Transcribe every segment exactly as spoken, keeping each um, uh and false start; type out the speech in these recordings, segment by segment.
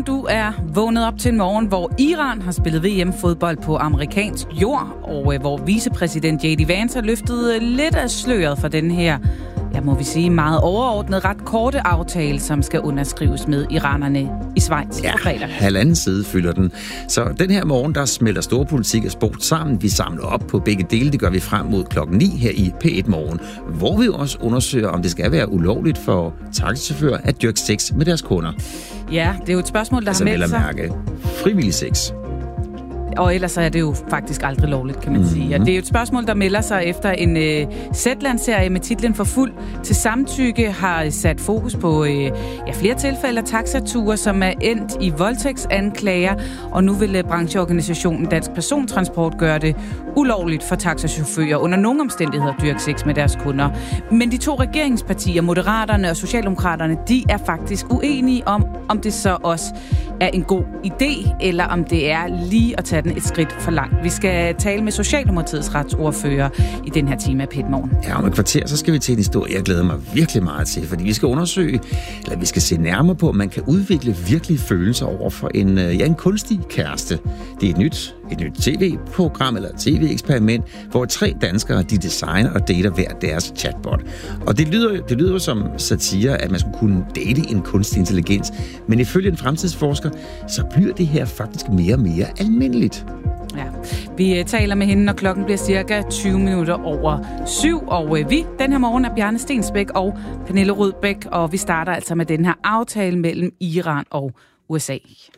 Du er vågnet op til en morgen, hvor Iran har spillet V M-fodbold på amerikansk jord, og hvor vicepræsident J D Vance har løftet lidt af sløret for den her, ja, må vi sige, meget overordnet, ret korte aftale, som skal underskrives med iranerne i Schweiz ja, på fredag. halvanden side fylder den. Så den her morgen, der smelter store politik og sport sammen. Vi samler op på begge dele. Det gør vi frem mod klokken ni her i P et Morgen, hvor vi også undersøger, om det skal være ulovligt for taxichauffører at dyrke sex med deres kunder. Ja, det er jo et spørgsmål, der altså, har meldt sig. Altså vel at mærke frivillig sex. Og ellers er det jo faktisk aldrig lovligt, kan man mm-hmm. sige. Og det er jo et spørgsmål, der melder sig efter en øh, Zetland-serie med titlen For fuld til samtykke har sat fokus på øh, ja, flere tilfælde af taxature, som er endt i voldtægtsanklager. Og nu vil øh, brancheorganisationen Dansk Persontransport gøre det ulovligt for taxachauffører under nogle omstændigheder at dyrke sex med deres kunder. Men de to regeringspartier, Moderaterne og Socialdemokraterne, de er faktisk uenige om, om det så også er en god idé, eller om det er lige at tage den et skridt for langt. Vi skal tale med Socialdemokratiets retsordfører i den her time af P et Morgen. Ja, om et kvarter, så skal vi til en historie, jeg glæder mig virkelig meget til, fordi vi skal undersøge, eller vi skal se nærmere på, om man kan udvikle virkelige følelser over for en, ja, en kunstig kæreste. Det er et nyt, et nyt tv-program eller tv-eksperiment, hvor tre danskere, de designer og dater hver deres chatbot. Og det lyder, det lyder som satire, at man skulle kunne date en kunstig intelligens, men ifølge en fremtidsforsker, så bliver det her faktisk mere og mere almindeligt. Ja, vi taler med hende, når klokken bliver cirka tyve minutter over syv, og vi den her morgen er Bjarne Stensbæk og Pernille Rødbæk, og vi starter altså med den her aftale mellem Iran og U S A.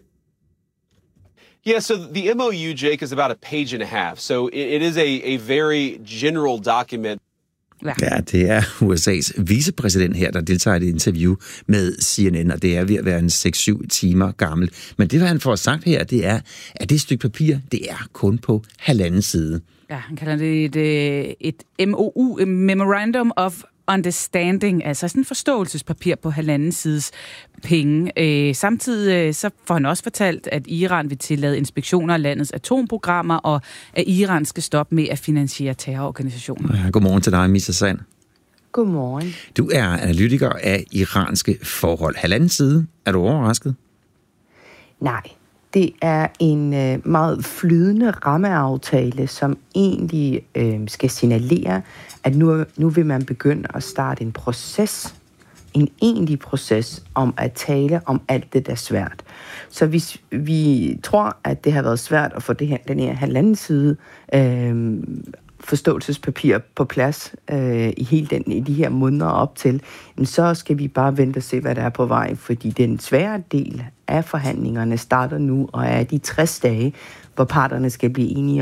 Yeah, so the M O U, Jake, is about a page and a half. So it, it is a, a very general document. Ja. ja, det er U S A's vicepræsident her, der deltager i et interview med C N N, og det er ved at være en seks syv timer gammel. Men det, hvad han får sagt her, det er, at det stykke papir, det er kun på halvanden side. Ja, han kalder det et, et M O U, Memorandum of Understanding, altså sådan et forståelsespapir på halvanden sides penge. Øh, samtidig øh, så får han også fortalt, at Iran vil tillade inspektioner af landets atomprogrammer, og at Iran skal stoppe med at finansiere terrororganisationer. Ja, godmorgen til dig, Misa Sand. Godmorgen. Du er analytiker af iranske forhold. Halvanden side. Er du overrasket? Nej. Det er en øh, meget flydende rammeaftale, som egentlig øh, skal signalere, at nu, nu vil man begynde at starte en proces, en egentlig proces om at tale om alt det, der er svært. Så hvis vi tror, at det har været svært at få det her, den her halvanden side øh, forståelsespapir på plads øh, i hele den, i de her måneder op til, så skal vi bare vente og se, hvad der er på vej, fordi den svære del af forhandlingerne starter nu, og er de tres dage, hvor parterne skal blive enige